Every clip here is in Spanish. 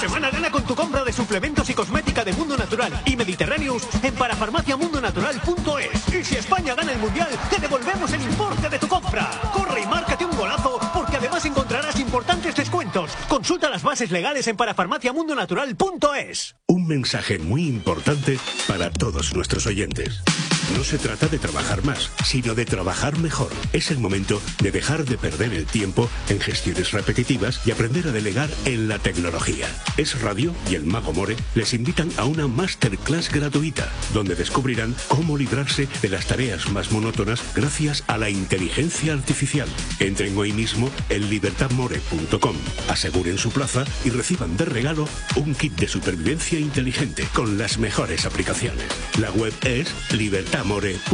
semana gana con tu compra de suplementos y cosmética de Mundo Natural y Mediterráneos en parafarmaciamundonatural.es. Y si España gana el Mundial, te devolvemos el importe de tu compra. Corre y márcate un golazo, porque además encontrarás importantes descuentos. Consulta las bases legales en parafarmaciamundonatural.es. Un mensaje muy importante para todos nuestros oyentes. No se trata de trabajar más, sino de trabajar mejor. Es el momento de dejar de perder el tiempo en gestiones repetitivas y aprender a delegar en la tecnología. Es Radio y el Mago More les invitan a una masterclass gratuita, donde descubrirán cómo librarse de las tareas más monótonas gracias a la inteligencia artificial. Entren hoy mismo en libertadmore.com, aseguren su plaza y reciban de regalo un kit de supervivencia inteligente con las mejores aplicaciones. La web es libertadmore.com.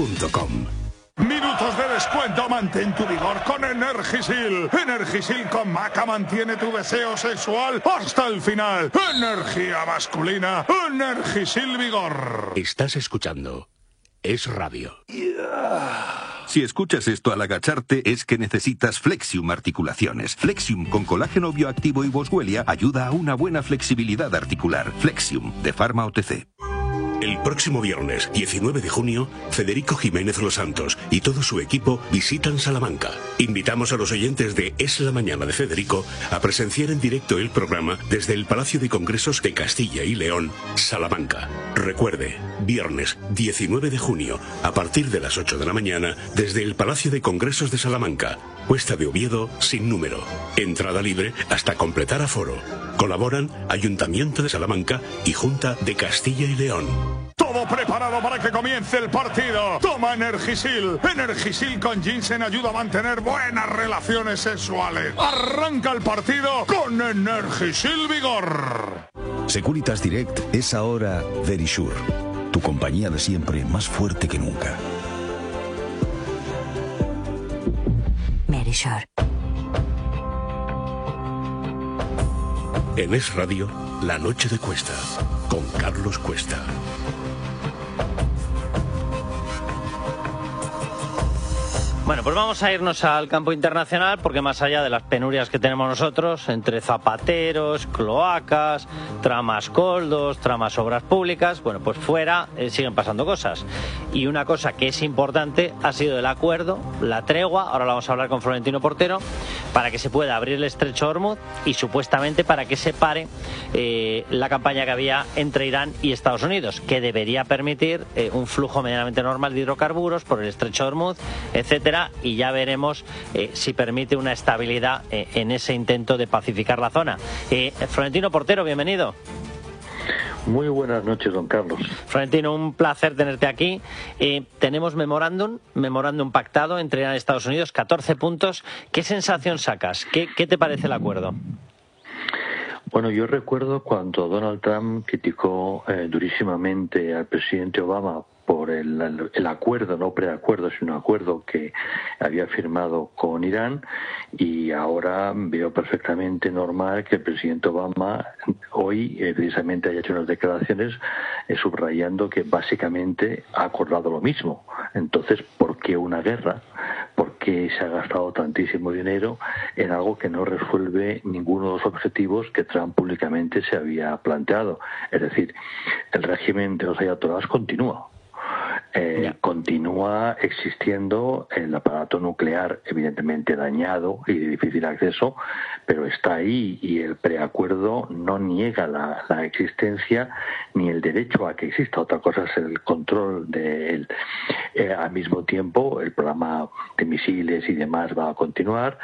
Minutos de descuento, mantén tu vigor con Energisil. Energisil con maca mantiene tu deseo sexual hasta el final. Energía masculina, Energisil Vigor. Estás escuchando Es Radio. Si escuchas esto al agacharte es que necesitas Flexium Articulaciones. Flexium con colágeno bioactivo y boswellia ayuda a una buena flexibilidad articular. Flexium de Pharma OTC. El próximo viernes, 19 de junio, Federico Jiménez Los Santos y todo su equipo visitan Salamanca. Invitamos a los oyentes de Es la Mañana de Federico a presenciar en directo el programa desde el Palacio de Congresos de Castilla y León, Salamanca. Recuerde, viernes 19 de junio, a partir de las 8 de la mañana, desde el Palacio de Congresos de Salamanca. Cuesta de Oviedo sin número. Entrada libre hasta completar aforo. Colaboran Ayuntamiento de Salamanca y Junta de Castilla y León. Todo preparado para que comience el partido. Toma Energisil. Energisil con ginseng ayuda a mantener buenas relaciones sexuales. Arranca el partido con Energisil Vigor. Securitas Direct es ahora Verisure, tu compañía de siempre más fuerte que nunca. Verisure. En Es Radio, La Noche de Cuesta, con Carlos Cuesta. Bueno, pues vamos a irnos al campo internacional, porque más allá de las penurias que tenemos nosotros, entre zapateros, cloacas, tramas coldos, tramas obras públicas, bueno, pues fuera siguen pasando cosas. Y una cosa que es importante ha sido el acuerdo, la tregua, ahora lo vamos a hablar con Florentino Portero, para que se pueda abrir el estrecho de Hormuz y supuestamente para que se pare la campaña que había entre Irán y Estados Unidos, que debería permitir un flujo medianamente normal de hidrocarburos por el estrecho de Hormuz, etcétera. Y ya veremos si permite una estabilidad en ese intento de pacificar la zona. Florentino Portero, bienvenido. Muy buenas noches, don Carlos. Florentino, un placer tenerte aquí. Tenemos memorándum pactado entre Irán y Estados Unidos, 14 puntos. ¿Qué sensación sacas? ¿Qué te parece el acuerdo? Bueno, yo recuerdo cuando Donald Trump criticó durísimamente al presidente Obama por el acuerdo, no preacuerdo, sino acuerdo que había firmado con Irán, y ahora veo perfectamente normal que el presidente Obama hoy precisamente haya hecho unas declaraciones subrayando que básicamente ha acordado lo mismo. Entonces, ¿por qué una guerra? ¿Por qué se ha gastado tantísimo dinero en algo que no resuelve ninguno de los objetivos que Trump públicamente se había planteado? Es decir, el régimen de los ayatolás continúa. Continúa existiendo el aparato nuclear, evidentemente dañado y de difícil acceso, pero está ahí, y el preacuerdo no niega la existencia ni el derecho a que exista. Otra cosa es el control de él. Al mismo tiempo, el programa de misiles y demás va a continuar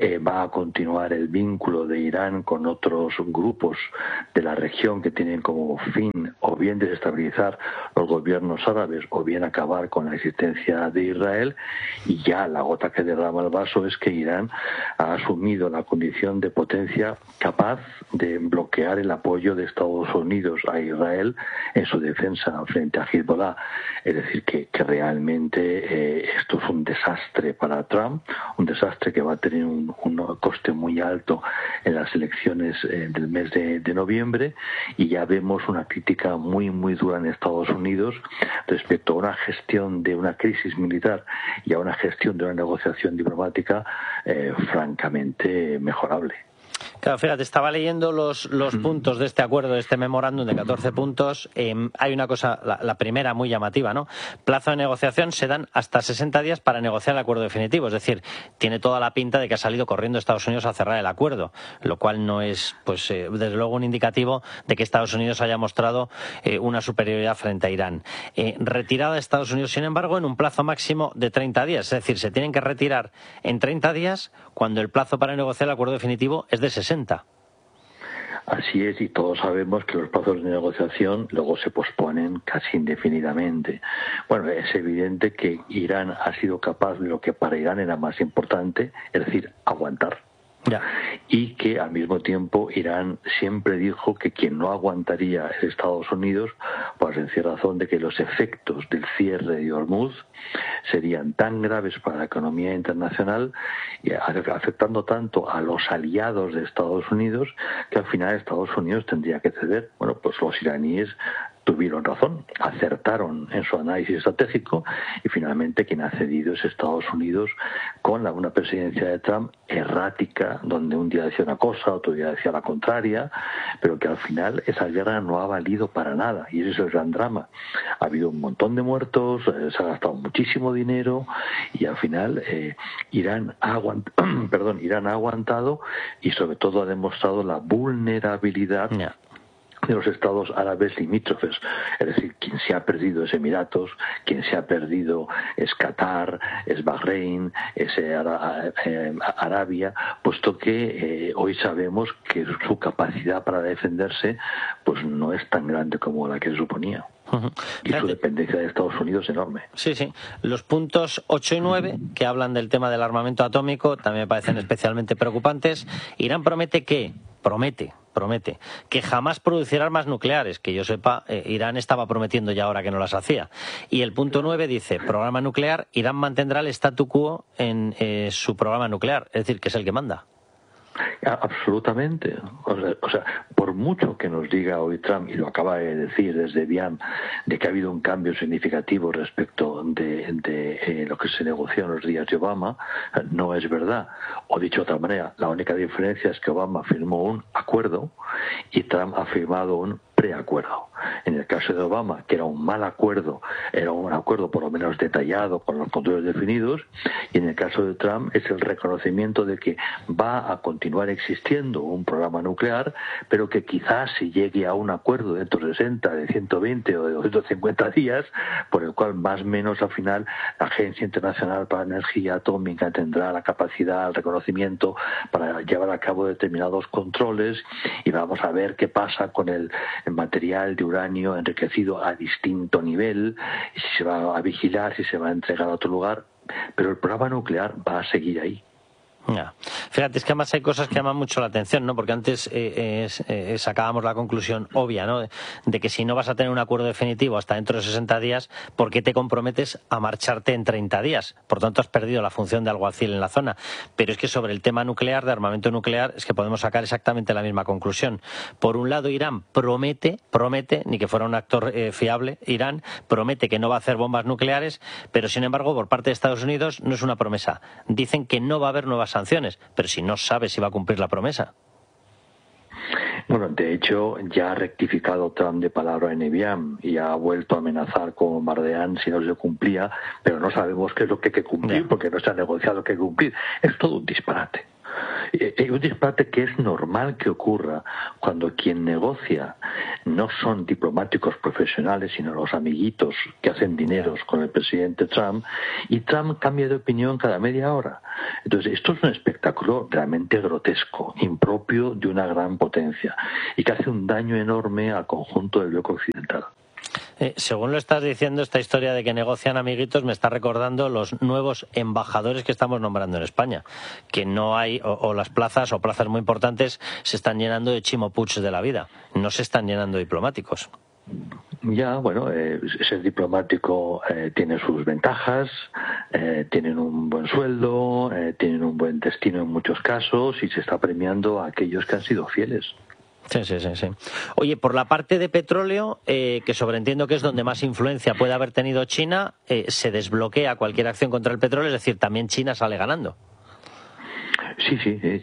el vínculo de Irán con otros grupos de la región que tienen como fin o bien desestabilizar los gobiernos árabes o bien acabar con la existencia de Israel, y ya la gota que derrama el vaso es que Irán ha asumido la condición de potencia capaz de bloquear el apoyo de Estados Unidos a Israel en su defensa frente a Hezbollah. Es decir, que realmente esto es un desastre para Trump, un desastre que va a tener un coste muy alto en las elecciones del mes de noviembre, y ya vemos una crítica muy muy dura en Estados Unidos respecto a una gestión de una crisis militar y a una gestión de una negociación diplomática francamente mejorable. Claro, fíjate, estaba leyendo los puntos de este acuerdo, de este memorándum de 14 puntos. Hay una cosa, la primera muy llamativa, ¿no? Plazo de negociación, se dan hasta 60 días para negociar el acuerdo definitivo. Es decir, tiene toda la pinta de que ha salido corriendo Estados Unidos a cerrar el acuerdo, lo cual no es, pues, desde luego un indicativo de que Estados Unidos haya mostrado una superioridad frente a Irán. Retirada de Estados Unidos, sin embargo, en un plazo máximo de 30 días. Es decir, se tienen que retirar en 30 días cuando el plazo para negociar el acuerdo definitivo es de 60. Así es, y todos sabemos que los plazos de negociación luego se posponen casi indefinidamente. Bueno, es evidente que Irán ha sido capaz de lo que para Irán era más importante, es decir, aguantar. Ya. Y que al mismo tiempo Irán siempre dijo que quien no aguantaría es Estados Unidos, por la sencilla razón de que los efectos del cierre de Hormuz serían tan graves para la economía internacional, y afectando tanto a los aliados de Estados Unidos, que al final Estados Unidos tendría que ceder. Bueno, pues los iraníes tuvieron razón, acertaron en su análisis estratégico, y finalmente quien ha cedido es Estados Unidos con una presidencia de Trump errática, donde un día decía una cosa, otro día decía la contraria, pero que al final esa guerra no ha valido para nada, y ese es el gran drama. Ha habido un montón de muertos, se ha gastado muchísimo dinero, y al final Irán ha aguantado y sobre todo ha demostrado la vulnerabilidad de los estados árabes limítrofes. Es decir, quien se ha perdido es Emiratos, quien se ha perdido es Qatar, es Bahrein, es Arabia, puesto que hoy sabemos que su capacidad para defenderse pues no es tan grande como la que se suponía. Y su dependencia de Estados Unidos es enorme. Sí, sí. Los puntos 8 y 9, que hablan del tema del armamento atómico, también me parecen especialmente preocupantes. Irán promete que jamás producirá armas nucleares. Que yo sepa, Irán estaba prometiendo ya ahora que no las hacía. Y el punto 9 dice, programa nuclear, Irán mantendrá el statu quo en su programa nuclear, es decir, que es el que manda. Absolutamente. O sea, por mucho que nos diga hoy Trump, y lo acaba de decir desde Biam, de que ha habido un cambio significativo respecto de lo que se negoció en los días de Obama, no es verdad. O dicho de otra manera, la única diferencia es que Obama firmó un acuerdo y Trump ha firmado un preacuerdo. En el caso de Obama, que era un mal acuerdo, era un acuerdo por lo menos detallado con los controles definidos, y en el caso de Trump es el reconocimiento de que va a continuar existiendo un programa nuclear, pero que quizás se llegue a un acuerdo dentro de 60, de 120 o de 250 días, por el cual más o menos al final la Agencia Internacional para la Energía Atómica tendrá la capacidad, el reconocimiento para llevar a cabo determinados controles, y vamos a ver qué pasa con el material de uranio enriquecido a distinto nivel, y si se va a vigilar, si se va a entregar a otro lugar, pero el programa nuclear va a seguir ahí. Ya. Fíjate, es que además hay cosas que llaman mucho la atención, ¿no? Porque antes sacábamos la conclusión obvia, ¿no? De que si no vas a tener un acuerdo definitivo hasta dentro de 60 días, ¿por qué te comprometes a marcharte en 30 días? Por tanto, has perdido la función de alguacil en la zona. Pero es que sobre el tema nuclear, de armamento nuclear, es que podemos sacar exactamente la misma conclusión. Por un lado, Irán promete, ni que fuera un actor fiable, Irán promete que no va a hacer bombas nucleares, pero sin embargo, por parte de Estados Unidos no es una promesa. Dicen que no va a haber nuevas sanciones, pero si no sabe si va a cumplir la promesa. Bueno, de hecho, ya ha rectificado Trump de palabra en Evian y ha vuelto a amenazar con bombardear si no se cumplía, pero no sabemos qué es lo que hay que cumplir, porque no se ha negociado qué hay que cumplir. Es todo un disparate. Un disparate que es normal que ocurra cuando quien negocia no son diplomáticos profesionales, sino los amiguitos que hacen dineros con el presidente Trump, y Trump cambia de opinión cada media hora. Entonces, esto es un espectáculo realmente grotesco, impropio de una gran potencia, y que hace un daño enorme al conjunto del bloque occidental. Según lo estás diciendo, esta historia de que negocian amiguitos me está recordando los nuevos embajadores que estamos nombrando en España, que no hay, o las plazas o plazas muy importantes se están llenando de chimopuchs de la vida, no se están llenando de diplomáticos. Ya, bueno, ser diplomático tiene sus ventajas, tienen un buen sueldo, tienen un buen destino en muchos casos, y se está premiando a aquellos que han sido fieles. Sí. Oye, por la parte de petróleo, que sobreentiendo que es donde más influencia puede haber tenido China, se desbloquea cualquier acción contra el petróleo, es decir, también China sale ganando. Sí,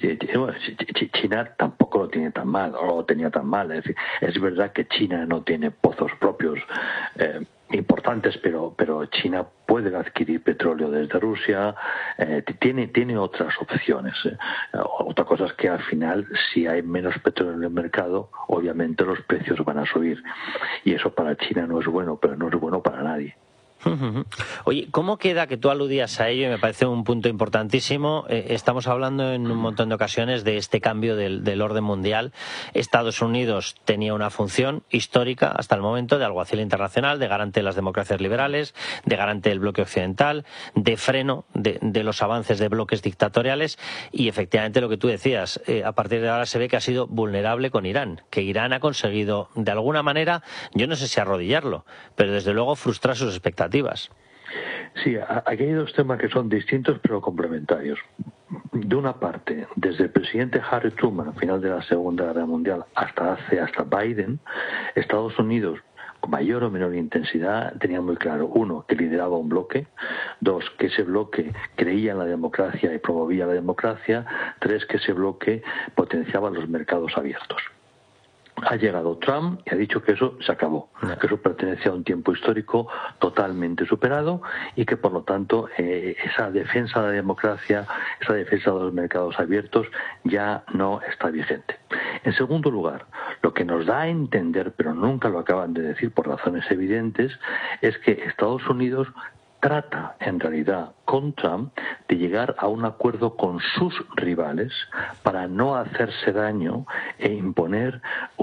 China tampoco lo tiene tan mal, o lo tenía tan mal. Es decir, es verdad que China no tiene pozos propios importantes, pero China puede adquirir petróleo desde Rusia, tiene otras opciones. Otra cosa es que al final, si hay menos petróleo en el mercado, obviamente los precios van a subir. Y eso para China no es bueno, pero no es bueno para nadie. Oye, ¿cómo queda, que tú aludías a ello y me parece un punto importantísimo? Estamos hablando en un montón de ocasiones de este cambio del orden mundial. Estados Unidos tenía una función histórica hasta el momento de alguacil internacional, de garante de las democracias liberales, de garante del bloque occidental, de freno de los avances de bloques dictatoriales, y efectivamente lo que tú decías, a partir de ahora se ve que ha sido vulnerable con Irán, que Irán ha conseguido de alguna manera, yo no sé si arrodillarlo, pero desde luego frustrar sus expectativas. Sí, aquí hay dos temas que son distintos pero complementarios. De una parte, desde el presidente Harry Truman, al final de la Segunda Guerra Mundial, hasta Biden, Estados Unidos, con mayor o menor intensidad, tenía muy claro, uno, que lideraba un bloque; dos, que ese bloque creía en la democracia y promovía la democracia; tres, que ese bloque potenciaba los mercados abiertos. Ha llegado Trump y ha dicho que eso se acabó, que eso pertenece a un tiempo histórico totalmente superado y que por lo tanto esa defensa de la democracia, esa defensa de los mercados abiertos ya no está vigente. En segundo lugar, lo que nos da a entender, pero nunca lo acaban de decir por razones evidentes, es que Estados Unidos trata en realidad con Trump de llegar a un acuerdo con sus rivales para no hacerse daño e imponer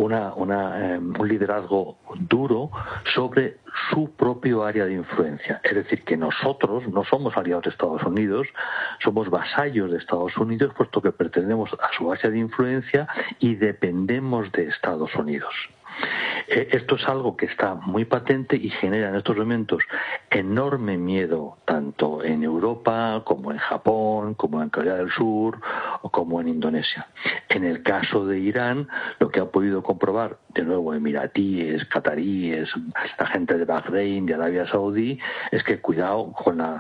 un liderazgo duro sobre su propio área de influencia. Es decir, que nosotros no somos aliados de Estados Unidos, somos vasallos de Estados Unidos, puesto que pertenecemos a su área de influencia y dependemos de Estados Unidos. Esto es algo que está muy patente y genera en estos momentos enorme miedo, tanto en Europa como en Japón, como en Corea del Sur o como en Indonesia. En el caso de Irán, lo que ha podido comprobar, de nuevo, emiratíes, cataríes, la gente de Bahrein, de Arabia Saudí, es que cuidado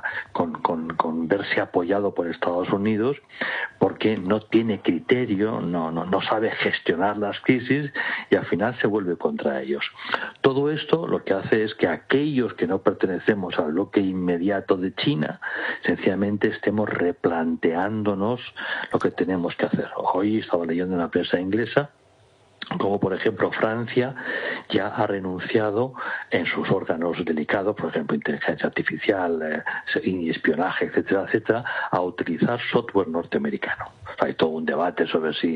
con verse apoyado por Estados Unidos, porque no tiene criterio, no sabe gestionar las crisis y al final se vuelve contra ellos. Todo esto lo que hace es que aquellos que no pertenecemos al bloque inmediato de China, sencillamente estemos replanteándonos lo que tenemos que hacer. Hoy estaba leyendo en la prensa inglesa como por ejemplo Francia ya ha renunciado en sus órganos delicados, por ejemplo inteligencia artificial, espionaje, etcétera, etcétera, a utilizar software norteamericano. Hay todo un debate sobre si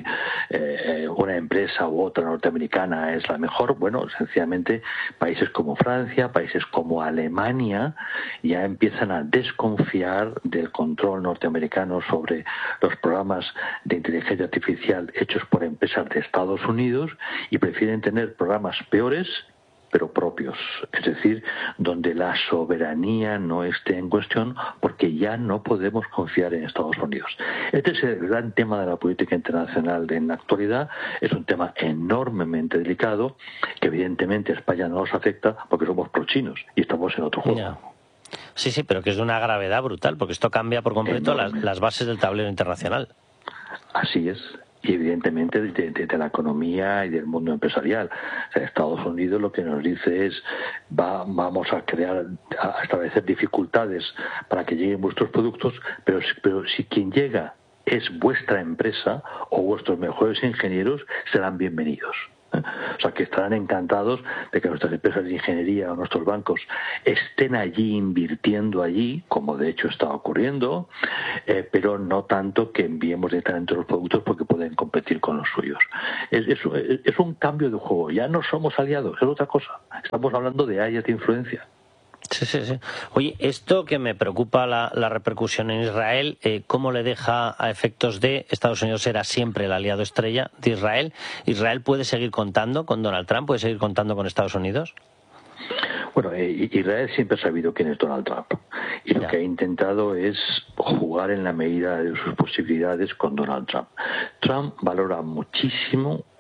una empresa u otra norteamericana es la mejor. Bueno, sencillamente países como Francia, países como Alemania ya empiezan a desconfiar del control norteamericano sobre los programas de inteligencia artificial hechos por empresas de Estados Unidos y prefieren tener programas peores pero propios, es decir, donde la soberanía no esté en cuestión, porque ya no podemos confiar en Estados Unidos. Este es el gran tema de la política internacional en la actualidad. Es un tema enormemente delicado que evidentemente a España no nos afecta porque somos pro-chinos y estamos en otro juego. Yeah. Sí, pero que es de una gravedad brutal, porque esto cambia por completo las bases del tablero internacional. Así es. Y evidentemente de la economía y del mundo empresarial. O sea, Estados Unidos lo que nos dice es vamos a establecer dificultades para que lleguen vuestros productos, pero si quien llega es vuestra empresa o vuestros mejores ingenieros, serán bienvenidos. O sea, que estarán encantados de que nuestras empresas de ingeniería o nuestros bancos estén allí, invirtiendo allí, como de hecho está ocurriendo, pero no tanto que enviemos directamente los productos porque pueden competir con los suyos. Es un cambio de juego. Ya no somos aliados, es otra cosa. Estamos hablando de áreas de influencia. Sí. Oye, esto que me preocupa la repercusión en Israel, ¿cómo le deja a efectos de Estados Unidos será siempre el aliado estrella de Israel? ¿Israel puede seguir contando con Donald Trump? ¿Puede seguir contando con Estados Unidos? Bueno, Israel siempre ha sabido quién es Donald Trump y lo que ha intentado es jugar en la medida de sus posibilidades con Donald Trump. Trump valora muchísimo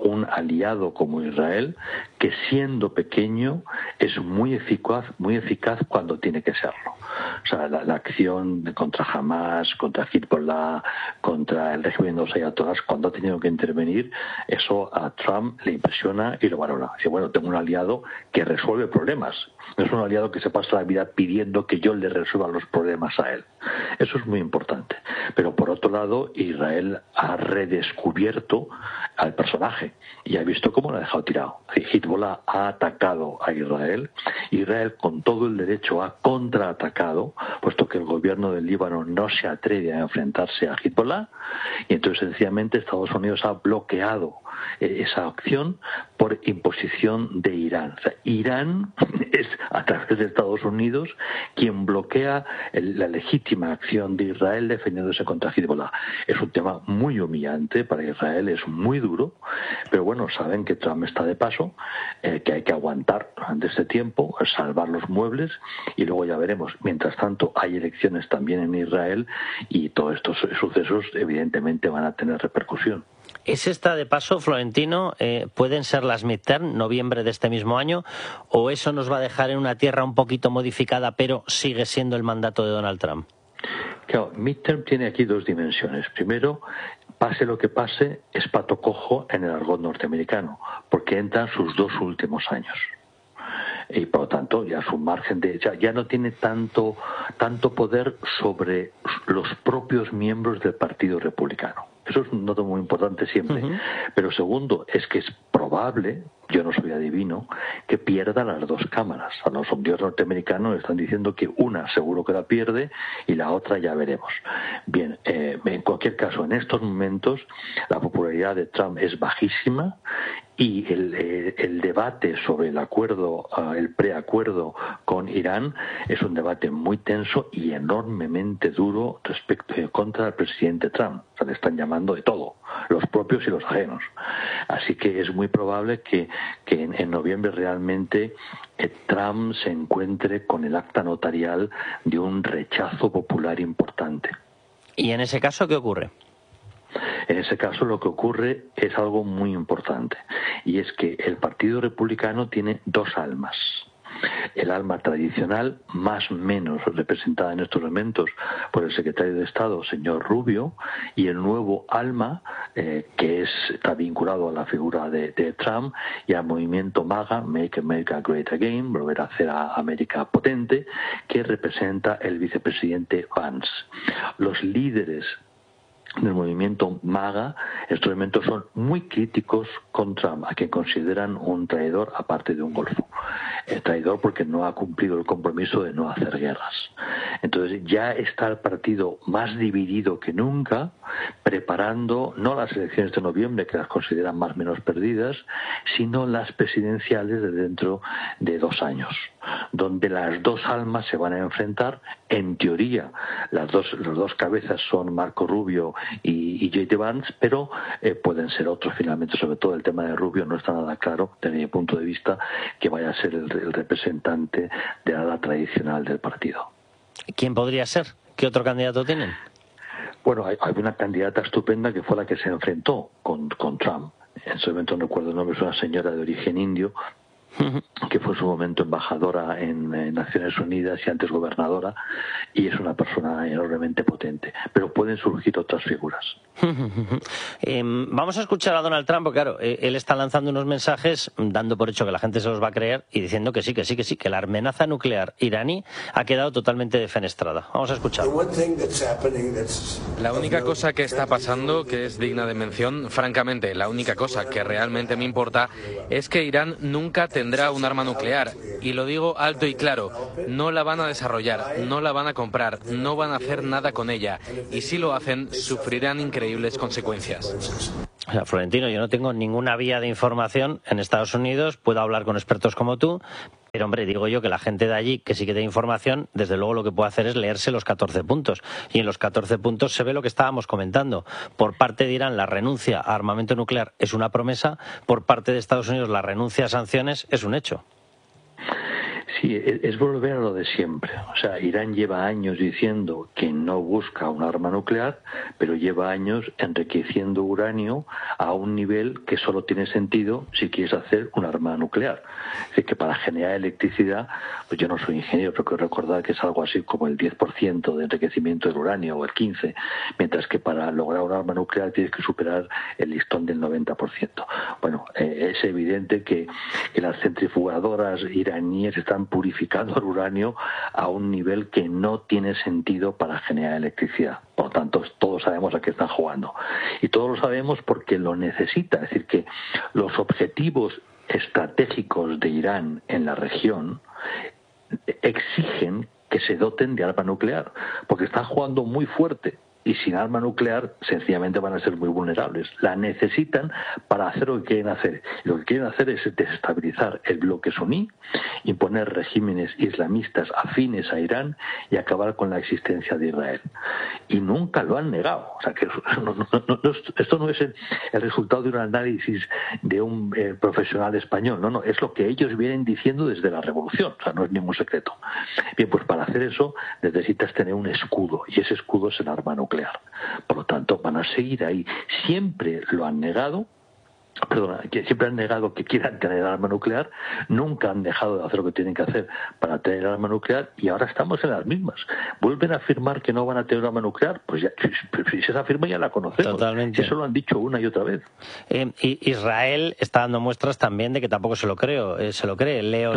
un aliado como Israel, que siendo pequeño es muy eficaz cuando tiene que serlo. O sea, la acción contra Hamas, contra Hezbollah, contra el régimen de los ayatolás, cuando ha tenido que intervenir, eso a Trump le impresiona y lo valora. Dice, bueno, tengo un aliado que resuelve problemas. No es un aliado que se pasa la vida pidiendo que yo le resuelva los problemas a él. Eso es muy importante. Pero por otro lado, Israel ha redescubierto al personaje y ha visto cómo lo ha dejado tirado. Hezbollah ha atacado a Israel. Israel, con todo el derecho, ha contraatacado, puesto que el gobierno del Líbano no se atreve a enfrentarse a Hezbollah, y entonces sencillamente Estados Unidos ha bloqueado esa acción por imposición de Irán. O sea, Irán es, a través de Estados Unidos, quien bloquea la legítima acción de Israel defendiéndose contra Hezbollah. Es un tema muy humillante para Israel, es muy duro, pero bueno, saben que Trump está de paso, que hay que aguantar durante este tiempo, salvar los muebles, y luego ya veremos. Mientras tanto, hay elecciones también en Israel y todos estos sucesos evidentemente van a tener repercusión. ¿Es esta de paso, Florentino? ¿Pueden ser las midterm, noviembre de este mismo año? ¿O eso nos va a dejar en una tierra un poquito modificada, pero sigue siendo el mandato de Donald Trump? Claro, midterm tiene aquí dos dimensiones. Primero, pase lo que pase, es pato cojo en el argot norteamericano, porque entran sus 2 últimos años. Y por lo tanto ya su margen de ya no tiene tanto poder sobre los propios miembros del Partido Republicano. Eso es un dato muy importante siempre. Pero segundo, es que es probable, yo no soy adivino, que pierda las 2 cámaras. A los sondeos norteamericanos están diciendo que una seguro que la pierde y la otra ya veremos. Bien, en cualquier caso, en estos momentos la popularidad de Trump es bajísima y el debate sobre el acuerdo, el preacuerdo con Irán es un debate muy tenso y enormemente duro contra el presidente Trump. O sea, le están llamando de todo, los propios y los ajenos. Así que es muy probable que en noviembre realmente Trump se encuentre con el acta notarial de un rechazo popular importante. ¿Y en ese caso qué ocurre? En ese caso lo que ocurre es algo muy importante, y es que el Partido Republicano tiene 2 almas. El alma tradicional, más o menos representada en estos momentos por el secretario de Estado, señor Rubio, y el nuevo alma, que está vinculado a la figura de Trump y al movimiento MAGA, Make America Great Again, volver a hacer a América potente, que representa el vicepresidente Vance. Los líderes del movimiento MAGA, estos elementos son muy críticos con Trump, a quien consideran un traidor aparte de un golfo. Traidor porque no ha cumplido el compromiso de no hacer guerras. Entonces ya está el partido más dividido que nunca, preparando no las elecciones de noviembre, que las consideran más o menos perdidas, sino las presidenciales de dentro de 2 años, donde las 2 almas se van a enfrentar. En teoría, las dos cabezas son Marco Rubio y J.D. Vance, pero pueden ser otros finalmente. Sobre todo el tema de Rubio no está nada claro, desde mi punto de vista, que vaya a ser el representante de la ala tradicional del partido. ¿Quién podría ser? ¿Qué otro candidato tienen? Bueno, hay una candidata estupenda que fue la que se enfrentó con Trump. En ese momento no recuerdo el nombre, es una señora de origen indio, que fue en su momento embajadora en Naciones Unidas y antes gobernadora, y es una persona enormemente potente. Pero pueden surgir otras figuras. Vamos a escuchar a Donald Trump, porque claro, él está lanzando unos mensajes dando por hecho que la gente se los va a creer y diciendo que sí, que la amenaza nuclear iraní ha quedado totalmente defenestrada. Vamos a escuchar. La única cosa que está pasando, que es digna de mención, francamente, la única cosa que realmente me importa es que Irán nunca tendrá un arma nuclear, y lo digo alto y claro, no la van a desarrollar, no la van a comprar, no van a hacer nada con ella, y si lo hacen, sufrirán increíbles consecuencias. O sea, Florentino, yo no tengo ninguna vía de información en Estados Unidos, puedo hablar con expertos como tú, pero hombre, digo yo que la gente de allí, que sí que tiene información, desde luego lo que puede hacer es leerse los 14 puntos. Y en los 14 puntos se ve lo que estábamos comentando. Por parte de Irán, la renuncia a armamento nuclear es una promesa, por parte de Estados Unidos, la renuncia a sanciones es un hecho. Sí, es volver a lo de siempre. O sea, Irán lleva años diciendo que no busca un arma nuclear, pero lleva años enriqueciendo uranio a un nivel que solo tiene sentido si quieres hacer un arma nuclear. Es decir, que para generar electricidad, pues yo no soy ingeniero, pero quiero recordar que es algo así como el 10% de enriquecimiento del uranio o el 15%, mientras que para lograr un arma nuclear tienes que superar el listón del 90%. Bueno, es evidente que las centrifugadoras iraníes están purificando el uranio a un nivel que no tiene sentido para generar electricidad. Por lo tanto, todos sabemos a qué están jugando. Y todos lo sabemos porque lo necesita. Es decir, que los objetivos estratégicos de Irán en la región exigen que se doten de arma nuclear, porque están jugando muy fuerte. Y sin arma nuclear, sencillamente van a ser muy vulnerables. La necesitan para hacer lo que quieren hacer. Y lo que quieren hacer es desestabilizar el bloque suní, imponer regímenes islamistas afines a Irán y acabar con la existencia de Israel. Y nunca lo han negado. O sea, que esto no es el resultado de un análisis de un profesional español. No, es lo que ellos vienen diciendo desde la revolución. O sea, no es ningún secreto. Bien, pues para hacer eso necesitas tener un escudo. Y ese escudo es el arma nuclear. Por lo tanto, van a seguir ahí. Siempre lo han negado, siempre han negado que quieran tener arma nuclear, nunca han dejado de hacer lo que tienen que hacer para tener arma nuclear y ahora estamos en las mismas. Vuelven a afirmar que no van a tener arma nuclear, pues ya, si esa firma ya la conocemos. Totalmente. Eso lo han dicho una y otra vez. Israel está dando muestras también de que tampoco se lo cree. Leo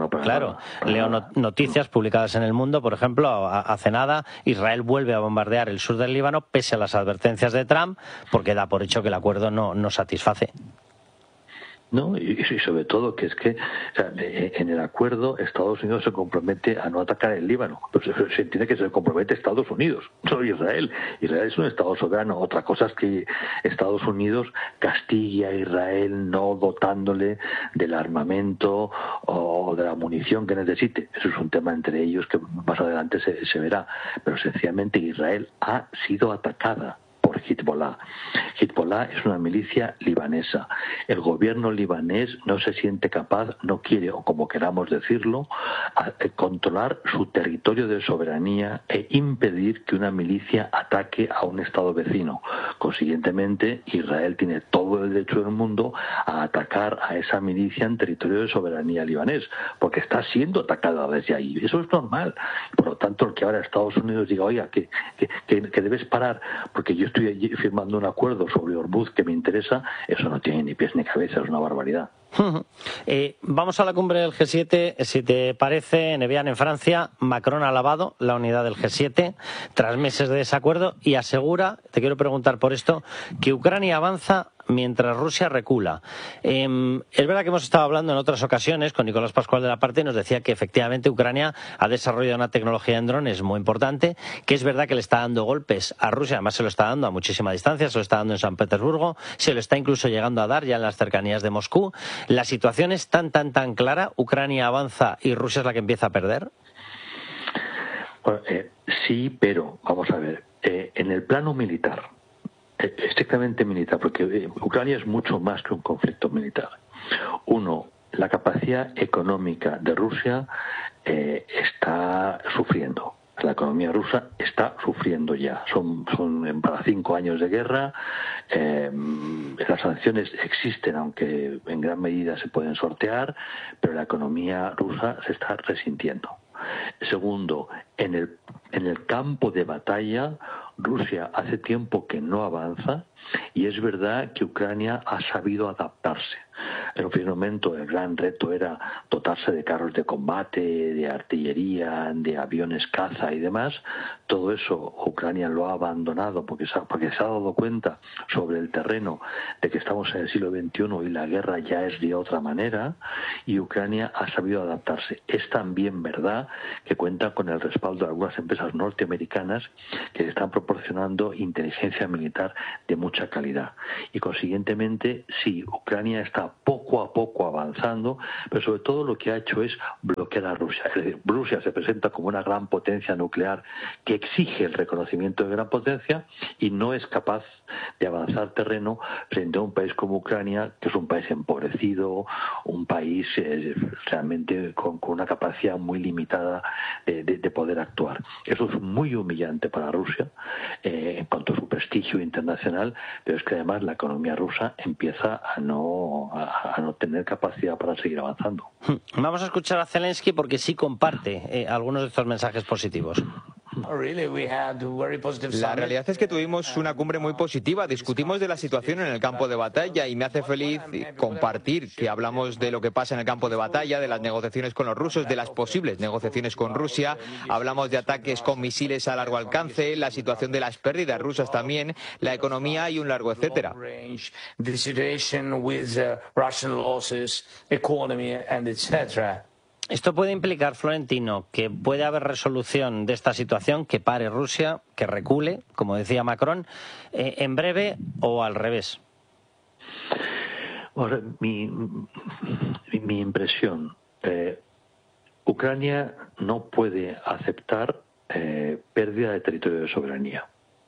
noticias publicadas en El Mundo, por ejemplo, hace nada, Israel vuelve a bombardear el sur del Líbano pese a las advertencias de Trump, porque da por hecho que el acuerdo no satisface. ¿No? Y sobre todo que en el acuerdo Estados Unidos se compromete a no atacar el Líbano. Pues se entiende que se compromete Estados Unidos, no Israel. Israel es un Estado soberano. Otra cosa es que Estados Unidos castigue a Israel no dotándole del armamento o de la munición que necesite. Eso es un tema entre ellos que más adelante se verá. Pero sencillamente Israel ha sido atacada por Hezbollah. Hezbollah es una milicia libanesa. El gobierno libanés no se siente capaz, no quiere, o como queramos decirlo, controlar su territorio de soberanía e impedir que una milicia ataque a un estado vecino. Consiguientemente, Israel tiene todo el derecho del mundo a atacar a esa milicia en territorio de soberanía libanés, porque está siendo atacada desde ahí. Eso es normal. Por lo tanto, el que ahora Estados Unidos diga, oiga, que debes parar, porque yo estoy allí firmando un acuerdo sobre Hormuz que me interesa, eso no tiene ni pies ni cabeza, es una barbaridad. Vamos a la cumbre del G7. Si te parece, en Evian, en Francia, Macron ha alabado la unidad del G7 tras meses de desacuerdo y asegura, te quiero preguntar por esto, que Ucrania avanza mientras Rusia recula. Es verdad que hemos estado hablando en otras ocasiones con Nicolás Pascual de la Parte y nos decía que efectivamente Ucrania ha desarrollado una tecnología en drones muy importante, que es verdad que le está dando golpes a Rusia, además se lo está dando a muchísima distancia, se lo está dando en San Petersburgo, se lo está incluso llegando a dar ya en las cercanías de Moscú. ¿La situación es tan clara? ¿Ucrania avanza y Rusia es la que empieza a perder? Bueno, sí, pero vamos a ver, en el plano militar, estrictamente militar, porque Ucrania es mucho más que un conflicto militar. Uno, la capacidad económica de Rusia está sufriendo. La economía rusa está sufriendo ya. Son para 5 años de guerra. Las sanciones existen, aunque en gran medida se pueden sortear, pero la economía rusa se está resintiendo. Segundo, en el campo de batalla, Rusia hace tiempo que no avanza y es verdad que Ucrania ha sabido adaptarse. En un primer momento el gran reto era dotarse de carros de combate, de artillería, de aviones caza y demás. Todo eso Ucrania lo ha abandonado porque se ha dado cuenta sobre el terreno de que estamos en el siglo XXI y la guerra ya es de otra manera, y Ucrania ha sabido adaptarse. Es también verdad que cuenta con el respaldo de algunas empresas norteamericanas que le están proporcionando inteligencia militar de mucha calidad. Y consiguientemente, sí, Ucrania está está poco a poco avanzando, pero sobre todo lo que ha hecho es bloquear a Rusia. Es decir, Rusia se presenta como una gran potencia nuclear que exige el reconocimiento de gran potencia y no es capaz de avanzar terreno frente a un país como Ucrania, que es un país empobrecido, un país realmente con una capacidad muy limitada de poder actuar. Eso es muy humillante para Rusia en cuanto a su prestigio internacional, pero es que además la economía rusa empieza a no tener capacidad para seguir avanzando. Vamos a escuchar a Zelensky porque sí comparte algunos de estos mensajes positivos. La realidad es que tuvimos una cumbre muy positiva, discutimos de la situación en el campo de batalla y me hace feliz compartir que hablamos de lo que pasa en el campo de batalla, de las negociaciones con los rusos, de las posibles negociaciones con Rusia, hablamos de ataques con misiles a largo alcance, la situación de las pérdidas rusas también, la economía y un largo etcétera. ¿Esto puede implicar, Florentino, que puede haber resolución de esta situación, que pare Rusia, que recule, como decía Macron, en breve o al revés? Ahora, mi impresión, Ucrania no puede aceptar pérdida de territorio de soberanía.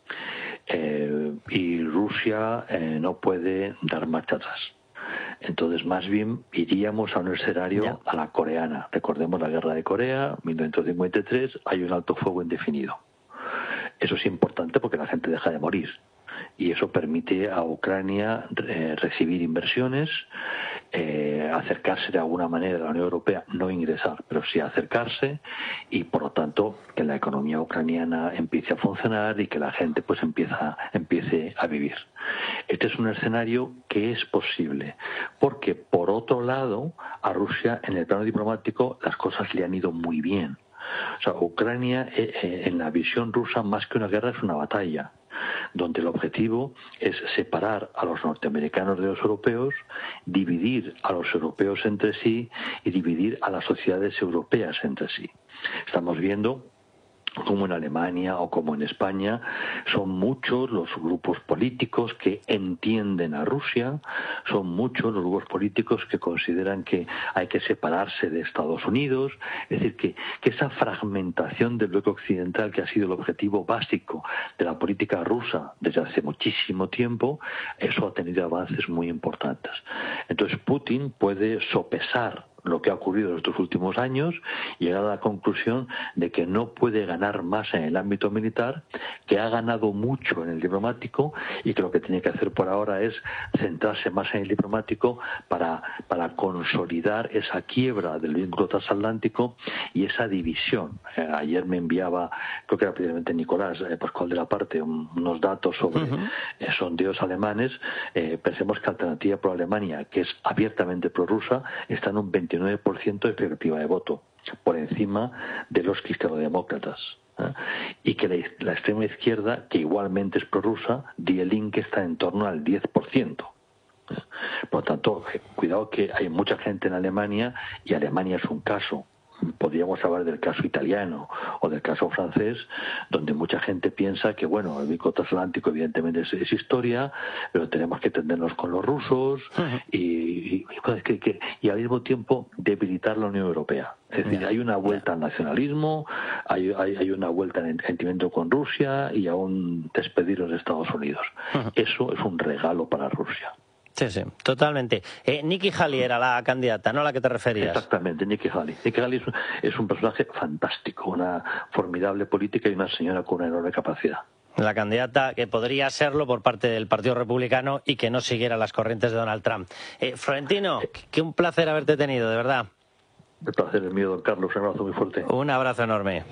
Y Rusia no puede dar marcha atrás. Entonces, más bien, iríamos a un escenario a la coreana. Recordemos la guerra de Corea, 1953, hay un alto fuego indefinido. Eso es importante porque la gente deja de morir. Y eso permite a Ucrania recibir inversiones, acercarse de alguna manera a la Unión Europea, no ingresar, pero sí acercarse, y por lo tanto que la economía ucraniana empiece a funcionar y que la gente pues empiece a vivir. Este es un escenario que es posible, porque por otro lado a Rusia en el plano diplomático las cosas le han ido muy bien. O sea, Ucrania en la visión rusa más que una guerra es una batalla, donde el objetivo es separar a los norteamericanos de los europeos, dividir a los europeos entre sí y dividir a las sociedades europeas entre sí. Estamos viendo como en Alemania o como en España, son muchos los grupos políticos que entienden a Rusia, son muchos los grupos políticos que consideran que hay que separarse de Estados Unidos, es decir, que esa fragmentación del bloque occidental, que ha sido el objetivo básico de la política rusa desde hace muchísimo tiempo, eso ha tenido avances muy importantes. Entonces Putin puede sopesar lo que ha ocurrido en estos últimos años y llegar a la conclusión de que no puede ganar más en el ámbito militar, que ha ganado mucho en el diplomático y que lo que tiene que hacer por ahora es centrarse más en el diplomático para consolidar esa quiebra del vínculo transatlántico y esa división. Ayer me enviaba, creo que era precisamente Nicolás Pascual de la Parte, unos datos sobre sondeos alemanes. Pensemos que Alternativa por Alemania, que es abiertamente prorrusa, está en un 29% de expectativa de voto, por encima de los cristianodemócratas. Y que la extrema izquierda, que igualmente es prorrusa, Die Linke, está en torno al 10%. Por lo tanto, cuidado que hay mucha gente en Alemania, y Alemania es un caso. Podríamos hablar del caso italiano o del caso francés, donde mucha gente piensa que, bueno, el vínculo transatlántico evidentemente es historia, pero tenemos que entendernos con los rusos y al mismo tiempo debilitar la Unión Europea. Es decir, hay una vuelta al nacionalismo, hay una vuelta al entendimiento con Rusia y a un despedir de Estados Unidos. Eso es un regalo para Rusia. Sí, sí, totalmente. Nikki Haley era la candidata, ¿no? A la que te referías. Exactamente, Nikki Haley. Nikki Haley es un personaje fantástico, una formidable política y una señora con una enorme capacidad. La candidata que podría serlo por parte del Partido Republicano y que no siguiera las corrientes de Donald Trump. Florentino, que un placer haberte tenido, de verdad. El placer es mío, don Carlos. Un abrazo muy fuerte. Un abrazo enorme.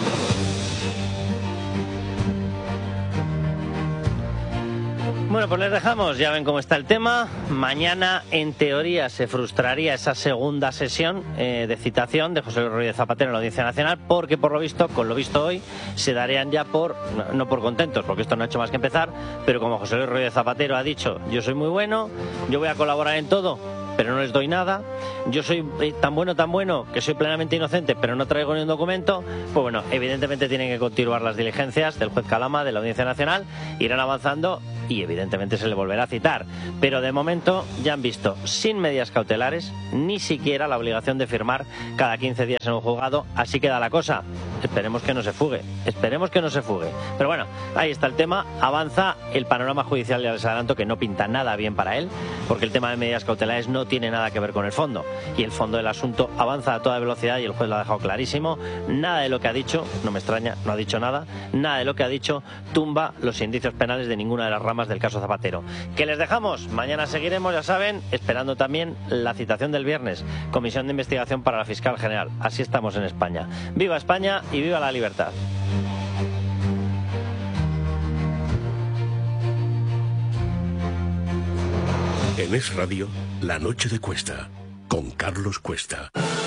Bueno, pues les dejamos, ya ven cómo está el tema. Mañana, en teoría, se frustraría esa segunda sesión de citación de José Luis Rodríguez Zapatero en la Audiencia Nacional, porque por lo visto, con lo visto hoy, se darían ya no por contentos, porque esto no ha hecho más que empezar, pero como José Luis Rodríguez Zapatero ha dicho, yo soy muy bueno, yo voy a colaborar en todo, pero no les doy nada, yo soy tan bueno que soy plenamente inocente, pero no traigo ni un documento, pues bueno, evidentemente tienen que continuar las diligencias del juez Calama, de la Audiencia Nacional, irán avanzando y evidentemente se le volverá a citar. Pero de momento ya han visto, sin medidas cautelares, ni siquiera la obligación de firmar cada 15 días en un juzgado. Así queda la cosa. Esperemos que no se fugue. Esperemos que no se fugue. Pero bueno, ahí está el tema. Avanza el panorama judicial, ya les adelanto que no pinta nada bien para él, porque el tema de medidas cautelares no tiene nada que ver con el fondo. Y el fondo del asunto avanza a toda velocidad y el juez lo ha dejado clarísimo. Nada de lo que ha dicho, no me extraña, no ha dicho nada, nada de lo que ha dicho tumba los indicios penales de ninguna de las ramas del caso Zapatero. ¿Qué les dejamos? Mañana seguiremos, ya saben, esperando también la citación del viernes. Comisión de investigación para la fiscal general. Así estamos en España. ¡Viva España y viva la libertad! En Es Radio, La Noche de Cuesta, con Carlos Cuesta.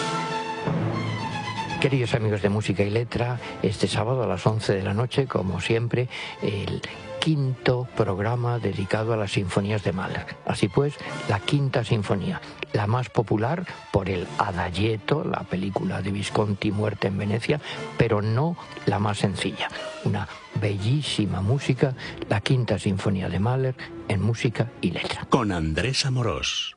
Queridos amigos de Música y Letra, este sábado a las 11 de la noche, como siempre, el quinto programa dedicado a las sinfonías de Mahler. Así pues, la quinta sinfonía, la más popular por el Adagietto, la película de Visconti, Muerte en Venecia, pero no la más sencilla. Una bellísima música, la quinta sinfonía de Mahler en Música y Letra. Con Andrés Amorós.